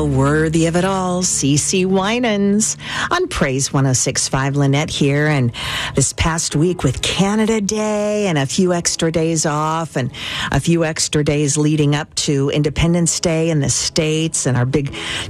worthy of it all, CeCe Winans on Praise 106.5. Lynette here, and this past week with Canada Day and a few extra days off and a few extra days leading up to Independence Day in the States and our big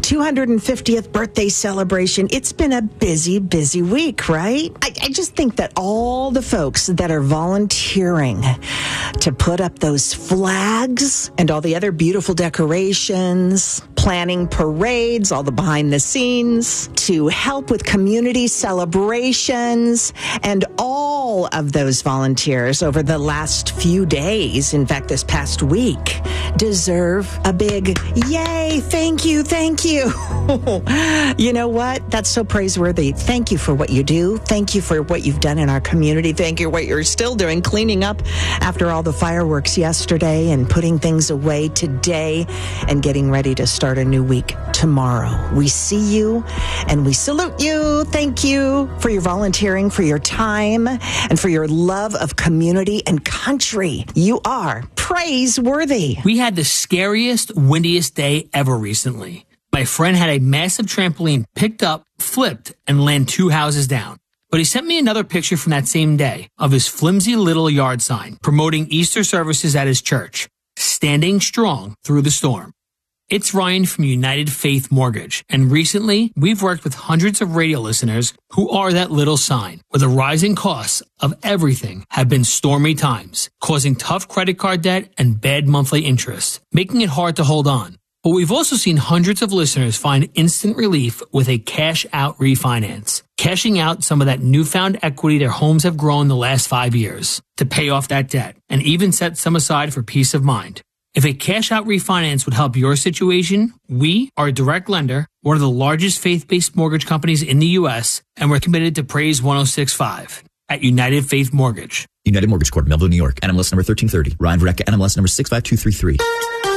250th birthday celebration. It's been a busy, busy week, right? I just think that all the folks that are volunteering to put up those flags and all the other beautiful decorations, planning parades, all the behind the scenes, to help with community celebrations, and all of those volunteers over the last few days, in fact, this past week, deserve a big yay, thank you, thank you. You know what? That's so praiseworthy. Thank you for what you do. Thank you for what you've done in our community. Thank you for what you're still doing, cleaning up after all the fireworks yesterday and putting things away today and getting ready to start a new week tomorrow. We see you and we salute you. Thank you for your volunteering, for your time, and for your love of community and country. You are praiseworthy. We had the scariest, windiest day ever recently. My friend had a massive trampoline picked up, flipped, and land 2 houses down. But he sent me another picture from that same day of his flimsy little yard sign promoting Easter services at his church, standing strong through the storm. It's Ryan from United Faith Mortgage, and recently we've worked with hundreds of radio listeners who are that little sign, where the rising costs of everything have been stormy times, causing tough credit card debt and bad monthly interest, making it hard to hold on. But we've also seen hundreds of listeners find instant relief with a cash-out refinance, cashing out some of that newfound equity their homes have grown the last 5 years to pay off that debt, and even set some aside for peace of mind. If a cash-out refinance would help your situation, we are a direct lender, one of the largest faith-based mortgage companies in the U.S., and we're committed to Praise 106.5 at United Faith Mortgage. United Mortgage Corp, Melville, New York. NMLS number 1330. Ryan Vareka, NMLS number 65233.